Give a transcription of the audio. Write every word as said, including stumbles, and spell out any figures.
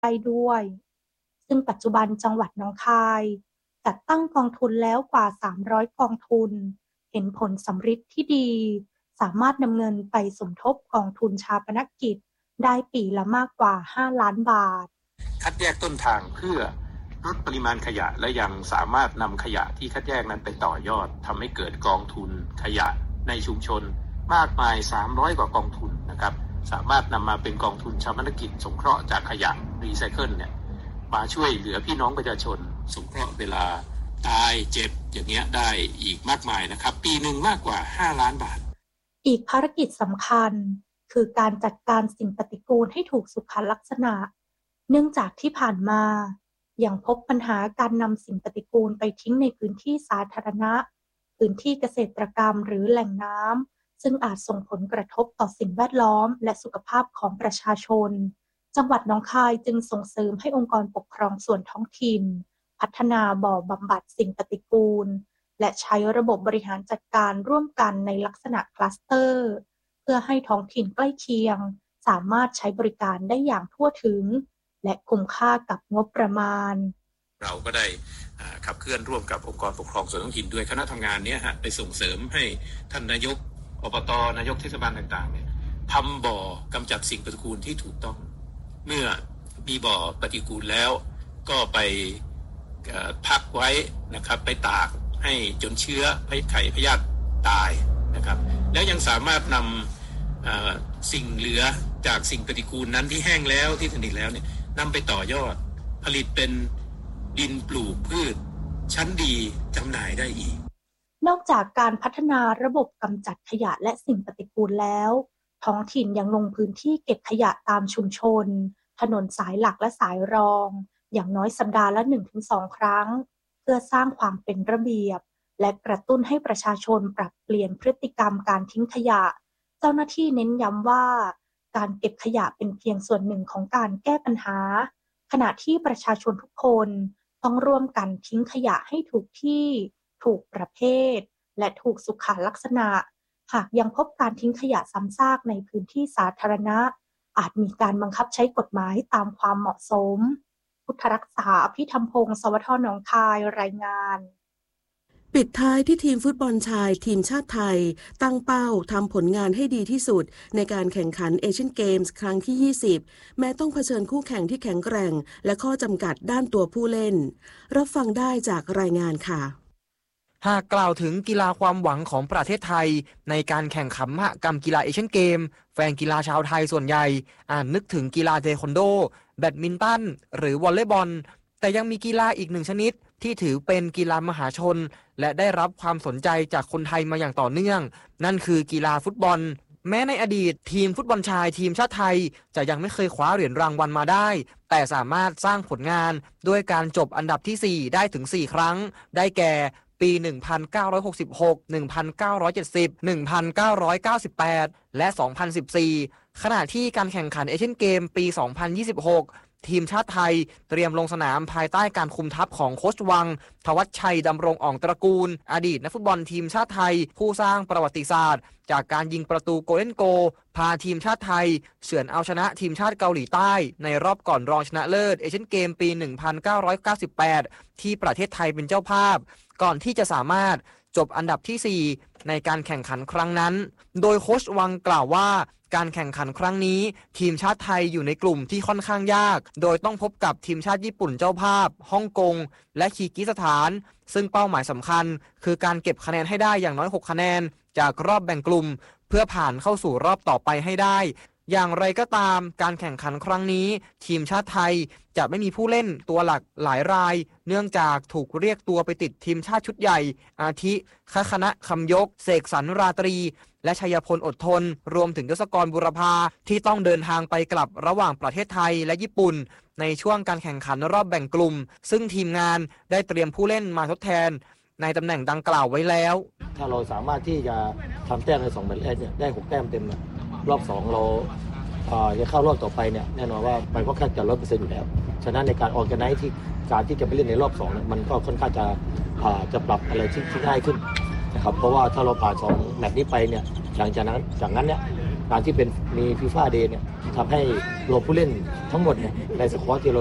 ได้ด้วยซึ่งปัจจุบันจังหวัดหนองคายจัดตั้งกองทุนแล้วกว่าสามร้อยกองทุนเห็นผลสำฤทธิ์ที่ดีสามารถนำเงินไปสมทบกองทุนฌาปนกิจได้ปีละมากกว่าห้าล้านบาทคัดแยกต้นทางเพื่อลดปริมาณขยะและยังสามารถนำขยะที่คัดแยกนั้นไปต่อยอดทำให้เกิดกองทุนขยะในชุมชนมากมายสามร้อยกว่ากองทุนนะครับสามารถนำมาเป็นกองทุนฌาปนกิจสงเคราะห์จากขยะรีไซเคิลเนี่ยมาช่วยเหลือพี่น้องประชาชนสงเคราะห์เวลาตายเจ็บอย่างเงี้ยได้อีกมากมายนะครับปีหนึ่งมากกว่าห้าล้านบาทอีกภารกิจสำคัญคือการจัดการสิ่งปฏิกูลให้ถูกสุขลักษณะเนื่องจากที่ผ่านมายังพบปัญหาการนำสิ่งปฏิกูลไปทิ้งในพื้นที่สาธารณะพื้นที่เกษตรกรรมหรือแหล่งน้ำซึ่งอาจส่งผลกระทบต่อสิ่งแวดล้อมและสุขภาพของประชาชนจังหวัดหนองคายจึงส่งเสริมให้องค์กรปกครองส่วนท้องถิ่นพัฒนาบ่อบำบัดสิ่งปฏิกูลและใช้ระบบบริหารจัดการร่วมกันในลักษณะคลัสเตอร์เพื่อให้ท้องถิ่นใกล้เคียงสามารถใช้บริการได้อย่างทั่วถึงและคุ้มค่ากับงบประมาณเราก็ได้ขับเคลื่อนร่วมกับองค์กรปกครองส่วนท้องถิ่นด้วยคณะทำงานนี้ฮะไปส่งเสริมให้ท่านนายกอบต.นายกเทศบาลต่างๆเนี่ยทำบ่อกำจัดสิ่งปฏิกูลที่ถูกต้องเมื่อมีบ่อปฏิกูลแล้วก็ไปพักไว้นะครับไปตากให้จนเชื้อไข่พยาธิตายนะครับแล้วยังสามารถนำสิ่งเหลือจากสิ่งปฏิกูลนั้นที่แห้งแล้วที่สนิทแล้วเนี่ยนำไปต่อยอดผลิตเป็นดินปลูกพืชชั้นดีจำหน่ายได้อีกนอกจากการพัฒนาระบบกำจัดขยะและสิ่งปฏิกูลแล้วท้องถิ่นยังลงพื้นที่เก็บขยะตามชุมชนถนนสายหลักและสายรองอย่างน้อยสัปดาห์ละ หนึ่งถึงสอง ครั้งเพื่อสร้างความเป็นระเบียบและกระตุ้นให้ประชาชนปรับเปลี่ยนพฤติกรรมการทิ้งขยะเจ้าหน้าที่เน้นย้ำว่าการเก็บขยะเป็นเพียงส่วนหนึ่งของการแก้ปัญหาขณะที่ประชาชนทุกคนต้องร่วมกันทิ้งขยะให้ถูกที่ถูกประเภทและถูกสุขลักษณะหากยังพบการทิ้งขยะซ้ำซากในพื้นที่สาธารณะอาจมีการบังคับใช้กฎหมายตามความเหมาะสมพุทธรักษาอภิธรรมพงศ์สวทหนองคายรายงานปิดท้ายที่ทีมฟุตบอลชายทีมชาติไทยตั้งเป้าทำผลงานให้ดีที่สุดในการแข่งขันเอเชียนเกมส์ครั้งที่ยี่สิบแม้ต้องเผชิญคู่แข่งที่แข็งแกร่งและข้อจำกัดด้านตัวผู้เล่นรับฟังได้จากรายงานค่ะหากกล่าวถึงกีฬาความหวังของประเทศไทยในการแข่งขันมหกรรมกีฬาเอเชียนเกมแฟนกีฬาชาวไทยส่วนใหญ่อาจนึกถึงกีฬาเทควันโดแบดมินตันหรือวอลเลย์บอลแต่ยังมีกีฬาอีกหนึ่งชนิดที่ถือเป็นกีฬามหาชนและได้รับความสนใจจากคนไทยมาอย่างต่อเนื่องนั่นคือกีฬาฟุตบอลแม้ในอดีตทีมฟุตบอลชายทีมชาติไทยจะยังไม่เคยคว้าเหรียญรางวัลมาได้แต่สามารถสร้างผลงานด้วยการจบอันดับที่สี่ได้ถึงสี่ครั้งได้แก่ปี หนึ่งพันเก้าร้อยหกสิบหก หนึ่งพันเก้าร้อยเจ็ดสิบ หนึ่งพันเก้าร้อยเก้าสิบแปด และ สองพันสิบสี่ ขณะที่การแข่งขันเอเชียนเกมปี สองพันยี่สิบหก ทีมชาติไทยเตรียมลงสนามภายใต้การคุมทัพของโค้ชวังทวัชชัยดำรงอ่องตระกูลอดีตนักฟุตบอลทีมชาติไทยผู้สร้างประวัติศาสตร์จากการยิงประตูโกลเด้นโกลพาทีมชาติไทยเฉือนเอาชนะทีมชาติเกาหลีใต้ในรอบก่อนรองชนะเลิศเอเชียนเกมปี หนึ่งพันเก้าร้อยเก้าสิบแปด ที่ประเทศไทยเป็นเจ้าภาพก่อนที่จะสามารถจบอันดับที่สี่ในการแข่งขันครั้งนั้นโดยโค้ชวังกล่าวว่าการแข่งขันครั้งนี้ทีมชาติไทยอยู่ในกลุ่มที่ค่อนข้างยากโดยต้องพบกับทีมชาติญี่ปุ่นเจ้าภาพฮ่องกงและคีร์กิสถานซึ่งเป้าหมายสำคัญคือการเก็บคะแนนให้ได้อย่างน้อยหกคะแนนจากรอบแบ่งกลุ่มเพื่อผ่านเข้าสู่รอบต่อไปให้ได้อย่างไรก็ตามการแข่งขันครั้งนี้ทีมชาติไทยจะไม่มีผู้เล่นตัวหลักหลายรายเนื่องจากถูกเรียกตัวไปติดทีมชาติชุดใหญ่อาทิคคณะคำยกเสกสรรราตรีและชัยพลอดทนรวมถึงยศกรบุรพาที่ต้องเดินทางไปกลับระหว่างประเทศไทยและญี่ปุ่นในช่วงการแข่งขันรอบแบ่งกลุ่มซึ่งทีมงานได้เตรียมผู้เล่นมาทดแทนในตำแหน่งดังกล่าวไว้แล้วถ้าเราสามารถที่จะทำแต้มในสองแมตช์แรกเนี่ยได้หกแต้มเต็มรอบสองเราจะเข้ารอบต่อไปเนี่ยแน่นอนว่ามันก็แค่จะร้อยเปอร์เซ็นต์อยู่แล้วฉะนั้นในการออกกันไนที่การที่จะไปเล่นในรอบสองเนี่ยมันก็ค่อนข้างจะจะปรับอะไรที่ง่ายขึ้นนะครับเพราะว่าถ้าเราผ่านสองแมตช์นี้ไปเนี่ยหลังจากนั้นจากนั้นเนี่ยการที่เป็นมีฟีฟ่าเดย์เนี่ยทำให้รวมผู้เล่นทั้งหมดเนี่ยในสควอตที่เรา